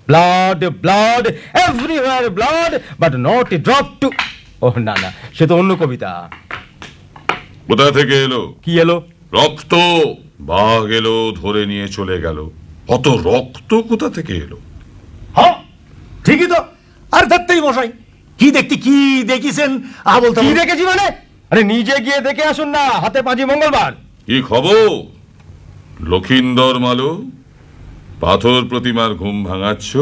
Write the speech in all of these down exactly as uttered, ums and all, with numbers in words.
Blood blood everywhere blood but not a drop to. ও না না, সে তো অন্য কবিতা। কোথা থেকে এলো? কি এলো? রক্ত। বাঘ এলো, ধরে নিয়ে চলে গেল। অত রক্ত কোথা থেকে এলো? হ্যাঁ ঠিকই তো। আর ধরতেই মশাই, কি দেখতে কি দেখিছেন? আবল কি দেখেছি মানে? আরে নিজে গিয়ে দেখে আসুন না, হাতে পাঁচই মঙ্গলবার। কি খবর লক্ষিন্দর মালো? পাথর প্রতিমার ঘুম ভাঙাচ্ছ?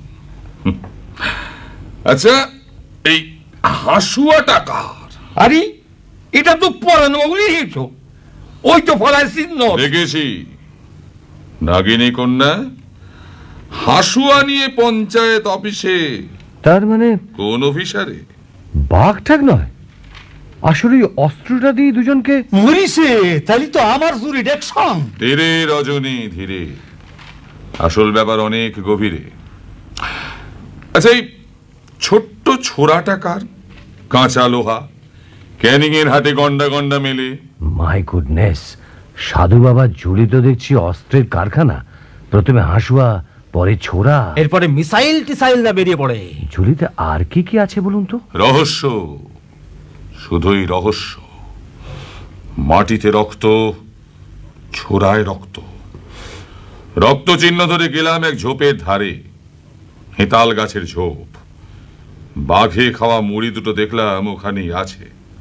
আচ্ছা, এই হাসুয়াটা কার? আরে এটা তো পরান মঙ্গলই হেছো, ওই তো ফলার চিহ্ন। দেখেছি নাগিনী কন্যা হাসুয়া নিয়ে পঞ্চায়েত অফিসে। তার মানে কোন অফিসারে? বাঘ ঠাক নয়, আসলে অস্ত্রটা দিয়ে দুজনকে মরিছে। তাহলে তো আমার জুরি ডেকশন। ধীরে রজনী ধীরে, আসল ব্যাপার অনেক গভীরে। আচ্ছা, এই ছোট্ট ছোড়াটা কার? কাঁচা লোহা, ক্যানিং এর হাটে গন্ডা গন্ডা মেলে। মাই গুডনেস, সাধু বাবা ঝুলি তো দেখছি অস্ত্রের কারখানা। প্রথমে হাসুয়া, পরে ছোড়া, এরপরে মিসাইল টিসাইল না বেরিয়ে পড়ে। ঝুলিতে আর কি কি আছে বলুন তো? রহস্য, শুধুই রহস্য। মাটিতে রক্ত, ছোড়ায় রক্ত। রক্ত চিহ্ন ধরে গেলাম এক ঝোপের ধারে, হেতাল গাছের ঝোপ। বাঘে খাওয়া মুড়ি দুটো দেখলাম ওখানেই আছে।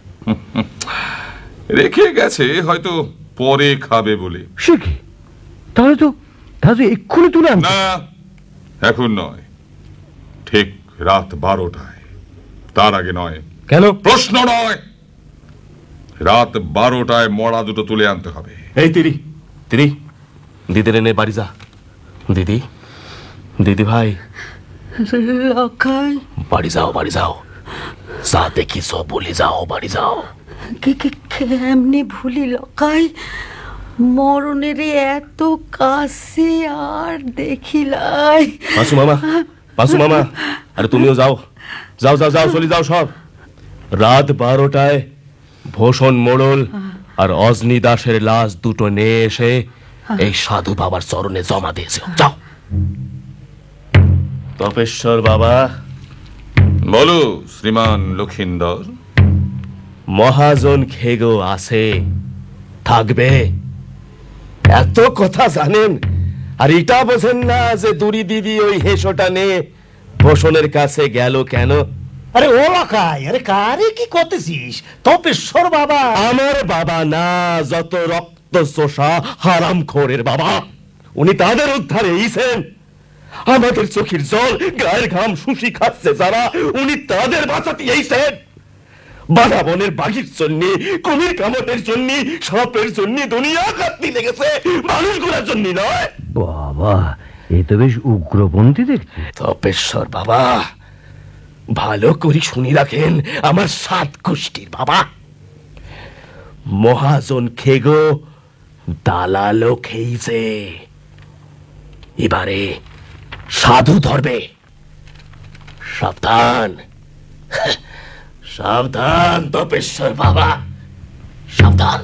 রেখে গেছে হয়তো পরে খাবে বলে। সে কি? তাহলে তো তাহলে এক্ষুনি তুলে আন। না, এখন নয়, ঠিক রাত বারোটায়। তার আগে নয়। কেন? প্রশ্ন নয়, রাত বারোটায় মরা দুটো তুলে আনতে হবে। এই তিরি তিরি, দিদির এনে বাড়ি যা। দিদি, দিদি ভাই, লখাই বাড়ি যাও, বাড়ি যাও, যা দেখি সব বলে যাও, বাড়ি যাও। কেমনি ভুলি লখাই, মরণের এত কাছে আর দেখিলাই। পাশু মামা, পাশু মামা, আরে তুমিও যাও, যাও যাও যাও, চলে যাও সব। রাত বারোটায় ভূষণ মোড়ল আর অজনি দাসের লাশ দুটো নিয়ে এসে এই সাধু বাবার চরণে জমা দিয়েছে। যাও। তপেশ্বর বাবা। বলো শ্রীমান লক্ষিন্দর। মহাজন খেগো আছে, থাকবে, এত কথা জানেন আর এটা বোঝেন না যে দুরি দিদি ওই হেসোটা নিয়ে ভূষণের কাছে গেল কেন? আরে ও লখাই, আরে কারে কি করতেছিস? তপেশ্বর বাবা আমার বাবা না, যত রক্ত চোষা হারাম খোরের বাবা, উনি তাদের উদ্ধারে এইছেন। আমাদের চোখের জল গায়ের ঘাম শুষি খাচ্ছে যারা, উনি তাদের বাঁচাতে এইছেন। বাধা বনের বাঘির জন্য, কুমির কামটের জন্য, সাপের জন্য দুনিয়া কাঁদতে লেগেছে, মানুষগুলোর জন্য নয়। বাবা, এ তো বেশ উগ্রপন্থী দেখছি। তপেশ্বর বাবা, ভালো করে শুনি রাখেন আমার সাত গোষ্ঠীর বাবা। মহাজন খেগো দালালো খেয়েছে, এবারে সাধু ধরবে। সাবধান, সাবধান তপেশ্বর বাবা, সাবধান।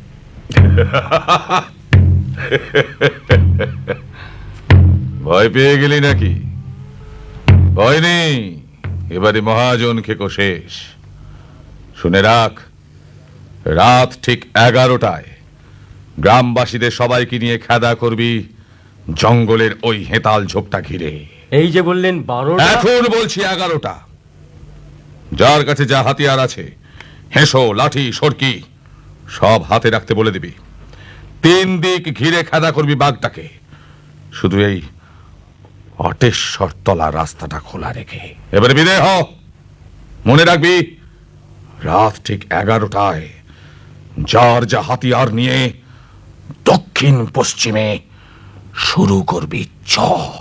ভয় পেয়ে গেলি নাকি? ভয় নেই, এবারে মহাজন খেকো শেষ। শুনে রাখ, রাত ঠিক এগারোটায় গ্রামবাসীদের সবাইকে নিয়ে খেদা করবি জঙ্গলের ওই হেতাল ঝোপটা ঘিরে। এই যে বললেন বারোটা, এখন বলছি এগারোটা। যার কাছে যা হাতিয়ার আছে, হেঁসো, লাঠি, সরকি, সব হাতে রাখতে বলে দিবি। তিন দিক ঘিরে খেদা করবি বাঘটাকে, শুধু এই অটেশ্বর তলা রাস্তাটা খোলা রেখে। এবারে বিদায় হ। মনে রাখবি, রাত ঠিক এগারোটায় যার যা হাতিয়ার নিয়ে দক্ষিণ পশ্চিমে শুরু করবি চর।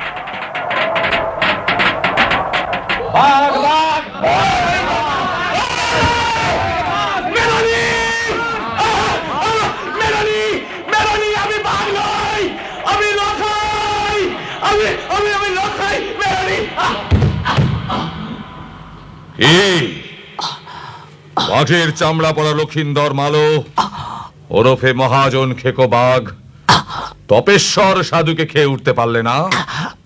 বাঘের চামড়া পড়া লক্ষিন্দর মালো ওরফে মহাজন খেকো বাঘ তপেশ্বর সাধুকে খেয়ে উঠতে পারলে না,